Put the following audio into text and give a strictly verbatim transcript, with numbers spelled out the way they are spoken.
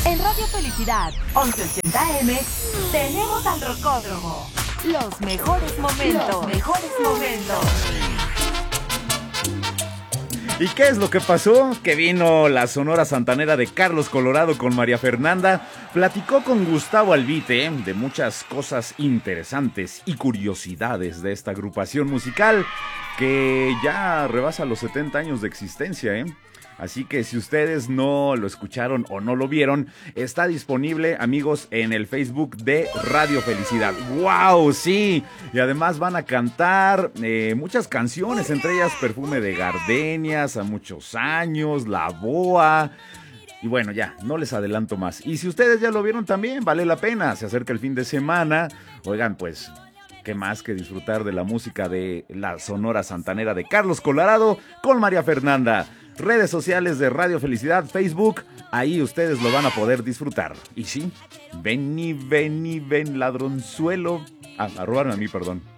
En Radio Felicidad, once ochenta eme, tenemos al Rocódromo. Los mejores momentos. Los mejores momentos. ¿Y qué es lo que pasó? Que vino la Sonora Santanera de Carlos Colorado con María Fernanda. Platicó con Gustavo Albite de muchas cosas interesantes y curiosidades de esta agrupación musical que ya rebasa los setenta años de existencia, ¿eh? Así que si ustedes no lo escucharon o no lo vieron, está disponible, amigos, en el Facebook de Radio Felicidad. ¡Wow! Sí, y además van a cantar eh, muchas canciones, entre ellas Perfume de Gardenias, A Muchos Años, La Boa. Y bueno, ya, no les adelanto más. Y si ustedes ya lo vieron también, vale la pena. Se acerca el fin de semana. Oigan, pues, qué más que disfrutar de la música de la Sonora Santanera de Carlos Colorado con María Fernanda. Redes sociales de Radio Felicidad, Facebook, ahí ustedes lo van a poder disfrutar. Y sí, ven y ven y ven, ladronzuelo. Ah, a robarme a mí, perdón.